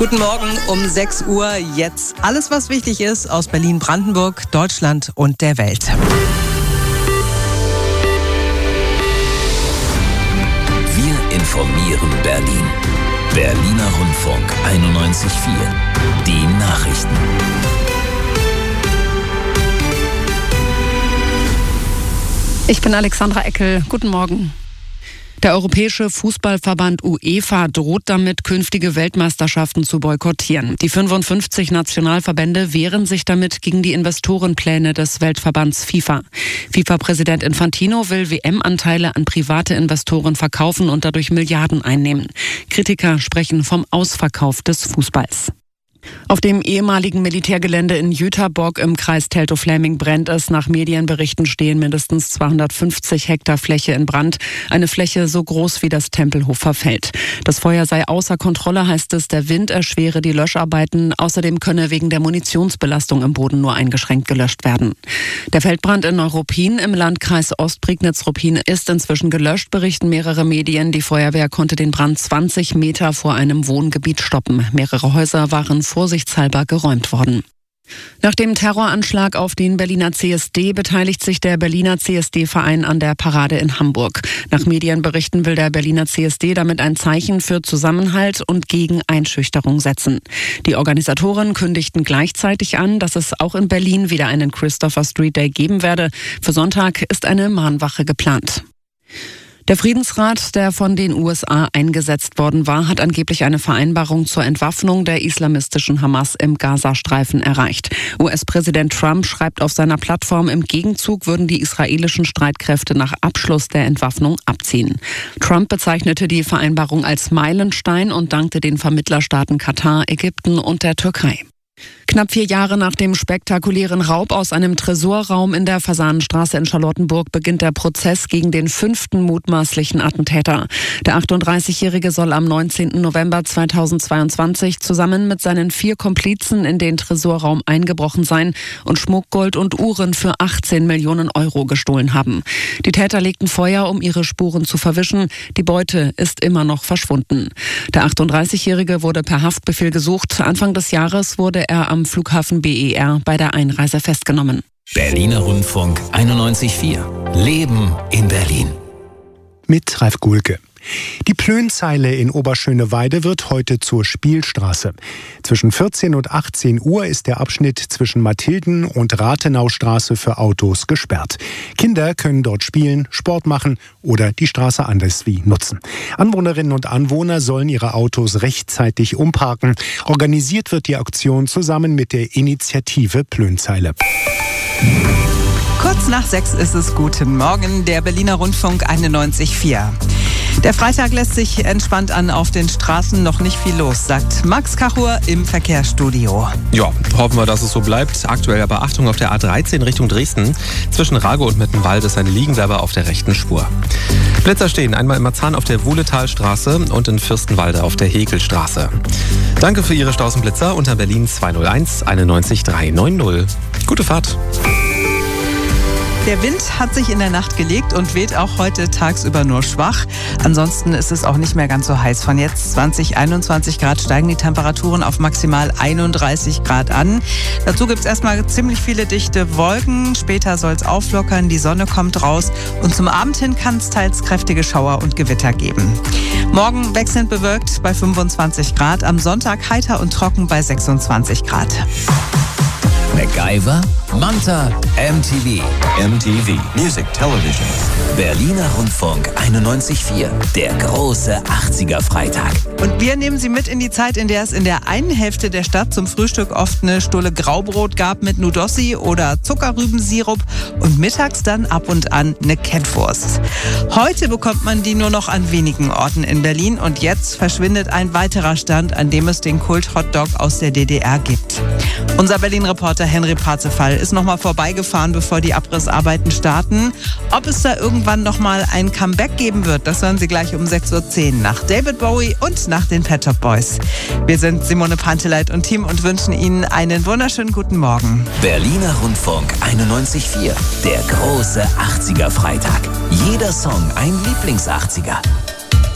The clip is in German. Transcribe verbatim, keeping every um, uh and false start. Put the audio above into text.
Guten Morgen um sechs Uhr. Jetzt alles, was wichtig ist aus Berlin, Brandenburg, Deutschland und der Welt. Wir informieren Berlin. Berliner Rundfunk einundneunzig Komma vier. Die Nachrichten. Ich bin Alexandra Eckel. Guten Morgen. Der Europäische Fußballverband UEFA droht damit, künftige Weltmeisterschaften zu boykottieren. Die fünfundfünfzig Nationalverbände wehren sich damit gegen die Investorenpläne des Weltverbands FIFA. FIFA-Präsident Infantino will W M-Anteile an private Investoren verkaufen und dadurch Milliarden einnehmen. Kritiker sprechen vom Ausverkauf des Fußballs. Auf dem ehemaligen Militärgelände in Jüterbock im Kreis Teltow-Fläming brennt es. Nach Medienberichten stehen mindestens zweihundertfünfzig Hektar Fläche in Brand. Eine Fläche so groß wie das Tempelhofer Feld. Das Feuer sei außer Kontrolle, heißt es. Der Wind erschwere die Löscharbeiten. Außerdem könne wegen der Munitionsbelastung im Boden nur eingeschränkt gelöscht werden. Der Feldbrand in Neuruppin im Landkreis Ostprignitz-Ruppin ist inzwischen gelöscht, berichten mehrere Medien. Die Feuerwehr konnte den Brand zwanzig Meter vor einem Wohngebiet stoppen. Mehrere Häuser waren vorsichtshalber geräumt worden. Nach dem Terroranschlag auf den Berliner C S D beteiligt sich der Berliner C S D-Verein an der Parade in Hamburg. Nach Medienberichten will der Berliner C S D damit ein Zeichen für Zusammenhalt und gegen Einschüchterung setzen. Die Organisatoren kündigten gleichzeitig an, dass es auch in Berlin wieder einen Christopher Street Day geben werde. Für Sonntag ist eine Mahnwache geplant. Der Friedensrat, der von den U S A eingesetzt worden war, hat angeblich eine Vereinbarung zur Entwaffnung der islamistischen Hamas im Gazastreifen erreicht. U S-Präsident Trump schreibt auf seiner Plattform, im Gegenzug würden die israelischen Streitkräfte nach Abschluss der Entwaffnung abziehen. Trump bezeichnete die Vereinbarung als Meilenstein und dankte den Vermittlerstaaten Katar, Ägypten und der Türkei. Knapp vier Jahre nach dem spektakulären Raub aus einem Tresorraum in der Fasanenstraße in Charlottenburg beginnt der Prozess gegen den fünften mutmaßlichen Attentäter. Der achtunddreißigjährige soll am neunzehnten November zweitausendzweiundzwanzig zusammen mit seinen vier Komplizen in den Tresorraum eingebrochen sein und Schmuck, Gold und Uhren für achtzehn Millionen Euro gestohlen haben. Die Täter legten Feuer, um ihre Spuren zu verwischen. Die Beute ist immer noch verschwunden. Der achtunddreißigjährige wurde per Haftbefehl gesucht. Anfang des Jahres wurde er am Flughafen B E R bei der Einreise festgenommen. Berliner Rundfunk einundneunzig Komma vier. Leben in Berlin. Mit Ralf Gulke. Die Plönzeile in Oberschöneweide wird heute zur Spielstraße. Zwischen vierzehn und achtzehn Uhr ist der Abschnitt zwischen Mathilden- und Rathenaustraße für Autos gesperrt. Kinder können dort spielen, Sport machen oder die Straße anderswie nutzen. Anwohnerinnen und Anwohner sollen ihre Autos rechtzeitig umparken. Organisiert wird die Aktion zusammen mit der Initiative Plönzeile. Kurz nach sechs ist es. Guten Morgen, der Berliner Rundfunk einundneunzig Komma vier. Der Freitag lässt sich entspannt an, auf den Straßen noch nicht viel los, sagt Max Kachur im Verkehrsstudio. Ja, hoffen wir, dass es so bleibt. Aktuell aber Achtung auf der A dreizehn Richtung Dresden. Zwischen Rago und Mittenwald ist eine Liegenwerbe auf der rechten Spur. Blitzer stehen einmal in Marzahn auf der Wuhletalstraße und in Fürstenwalde auf der Häkelstraße. Danke für Ihre Stausenblitzer unter Berlin zweihunderteins einundneunzig drei neunzig. Gute Fahrt. Der Wind hat sich in der Nacht gelegt und weht auch heute tagsüber nur schwach. Ansonsten ist es auch nicht mehr ganz so heiß. Von jetzt zwanzig, einundzwanzig Grad steigen die Temperaturen auf maximal einunddreißig Grad an. Dazu gibt es erstmal ziemlich viele dichte Wolken. Später soll es auflockern, die Sonne kommt raus und zum Abend hin kann es teils kräftige Schauer und Gewitter geben. Morgen wechselnd bewölkt bei fünfundzwanzig Grad, am Sonntag heiter und trocken bei sechsundzwanzig Grad. MacGyver, Manta, M T V. M T V, Music Television. Berliner Rundfunk einundneunzig Komma vier. Der große achtziger-Freitag. Und wir nehmen Sie mit in die Zeit, in der es in der einen Hälfte der Stadt zum Frühstück oft eine Stulle Graubrot gab mit Nudossi oder Zuckerrübensirup und mittags dann ab und an eine Kettwurst. Heute bekommt man die nur noch an wenigen Orten in Berlin und jetzt verschwindet ein weiterer Stand, an dem es den Kult-Hotdog aus der D D R gibt. Unser Berlin-Reporter Henry Parzefall ist nochmal vorbeigefahren, bevor die Abrissarbeiten starten. Ob es da irgendwann nochmal ein Comeback geben wird, das hören Sie gleich um sechs Uhr zehn nach David Bowie und nach den Pet Shop Boys. Wir sind Simone Panteleit und Team und wünschen Ihnen einen wunderschönen guten Morgen. Berliner Rundfunk einundneunzig Komma vier. Der große achtziger-Freitag. Jeder Song ein Lieblings-achtziger.